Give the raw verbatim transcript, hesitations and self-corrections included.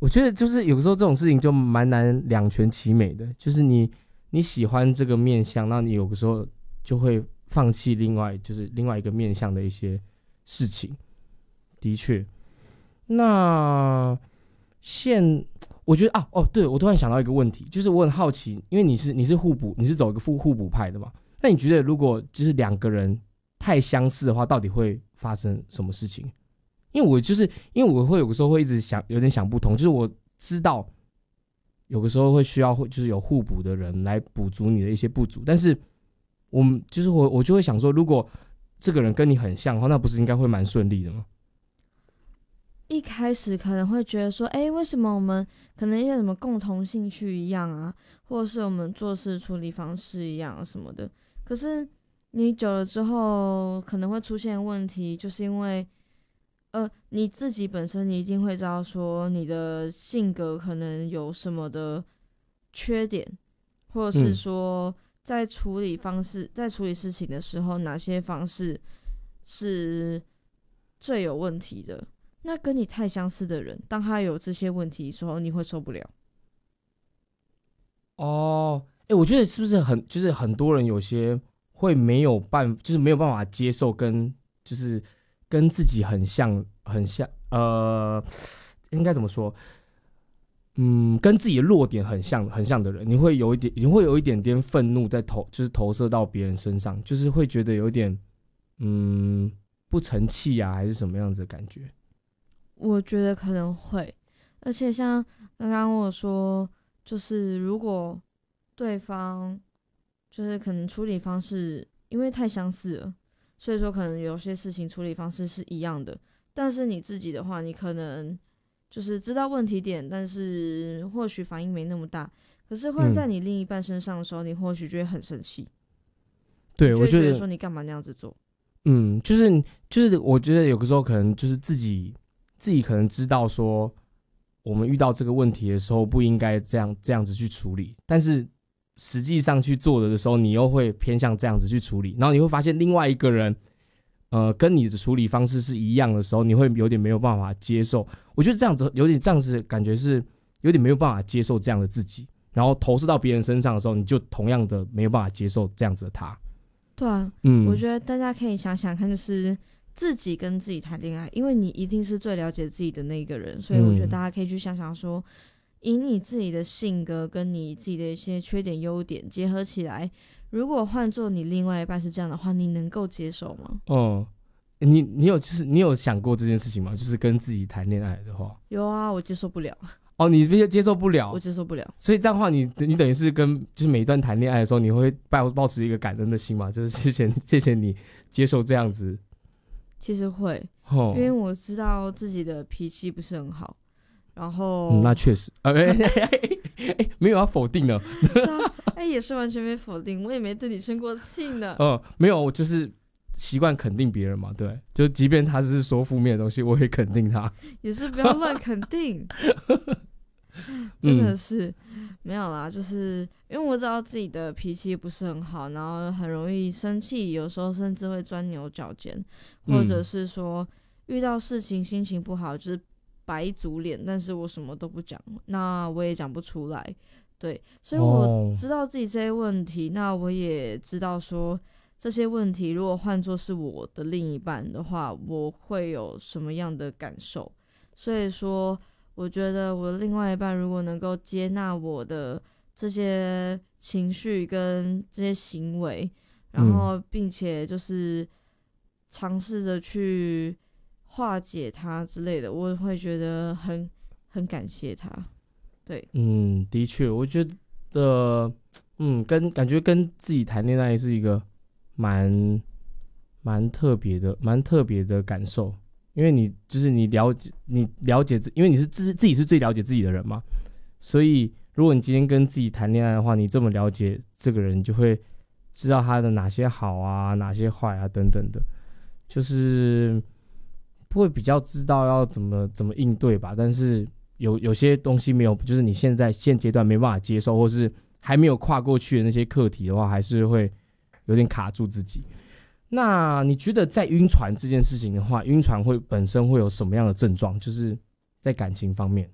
我觉得就是有时候这种事情就蛮难两全其美的，就是你你喜欢这个面向，那你有的时候就会放弃另外就是另外一个面向的一些事情。的确，那现我觉得啊哦，对，我突然想到一个问题，就是我很好奇，因为你是你是互补，你是走一个互互补派的嘛？那你觉得如果就是两个人太相似的话，到底会发生什么事情？因为我就是因为我会有的时候会一直想有点想不通，就是我知道有的时候会需要就是有互补的人来补足你的一些不足，但是我们就是我我就会想说，如果这个人跟你很像的话，那不是应该会蛮顺利的吗？ 一开始可能会觉得说，哎，为什么我们可能一些什么共同兴趣一样啊，或者是我们做事处理方式一样什么的，可是你久了之后可能会出现问题，就是因为呃，你自己本身你一定会知道说你的性格可能有什么的缺点，或者是说在处理方式，在处理事情的时候，哪些方式是最有问题的。那跟你太相似的人，当他有这些问题的时候，你会受不了。 哦，哎、欸，我觉得是不是很就是很多人有些会没有办，就是没有办法接受跟就是跟自己很像很像，呃，应该怎么说？嗯，跟自己的弱点很像很像的人，你会有一点，你会有一点点愤怒在投，就是投射到别人身上，就是会觉得有点嗯不成器啊，还是什么样子的感觉？ 我觉得可能会，而且像刚刚我说，就是如果对方就是可能处理方式因为太相似了，所以说可能有些事情处理方式是一样的，但是你自己的话，你可能就是知道问题点，但是或许反应没那么大，可是换在你另一半身上的时候，嗯、你或许就会很生气。 对，我觉得说你干嘛那样子做？ 嗯，就是就是我觉得有个时候可能就是自己。自己可能知道说，我们遇到这个问题的时候不应该这样这样子去处理，但是实际上去做的时候，你又会偏向这样子去处理，然后你会发现另外一个人，呃，跟你的处理方式是一样的时候，你会有点没有办法接受。我觉得这样子有点这样子感觉是有点没有办法接受这样的自己，然后投射到别人身上的时候，你就同样的没有办法接受这样子的他。 对啊， 嗯， 我觉得大家可以想想看，就是自己跟自己谈恋爱，因为你一定是最了解自己的那个人，所以我觉得大家可以去想想说，以你自己的性格跟你自己的一些缺点优点结合起来，如果换做你另外一半是这样的话，你能够接受吗？ 哦、嗯，你你有就是你有想过这件事情吗？就是跟自己谈恋爱的话， 有啊，我接受不了。 哦，你接受不了， 我接受不了。 所以这样的话你，你你等于是跟就是每一段谈恋爱的时候，你会抱抱持一个感恩的心嘛？就是谢谢谢谢你接受这样子。 其实会， 哦、 因为我知道自己的脾气不是很好，然后、 嗯、那确实，哎、欸欸欸欸、没有要否定呢。 哎、欸，也是完全没否定，我也没对你生过气呢。 哦、呃，没有，我就是习惯肯定别人嘛，对，就即便他是说负面的东西，我也肯定他。 也是不要乱肯定。真的是、嗯、没有啦，就是因为我知道自己的脾气不是很好，然后很容易生气，有时候甚至会钻牛角尖，或者是说遇到事情心情不好就是摆一组脸，但是我什么都不讲，那我也讲不出来。对，所以我知道自己这些问题、哦、那我也知道说这些问题如果换作是我的另一半的话，我会有什么样的感受。所以说我觉得我的另外一半如果能够接纳我的这些情绪跟这些行为，然后并且就是尝试着去化解它之类的，我会觉得很很感谢他。对， 嗯，的确，我觉得，嗯，跟感觉跟自己谈恋爱是一个蛮蛮特别的、蛮特别的感受。因为你就是你了解你了解自，因为你是自自己是最了解自己的人嘛，所以如果你今天跟自己谈恋爱的话，你这么了解这个人，你就会知道他的哪些好啊，哪些坏啊等等的，就是不会比较知道要怎么怎么应对吧。但是有有些东西没有，就是你现在现阶段没办法接受，或是还没有跨过去的那些课题的话，还是会有点卡住自己。那你觉得在晕船这件事情的话，晕船会本身会有什么样的症状？就是在感情方面。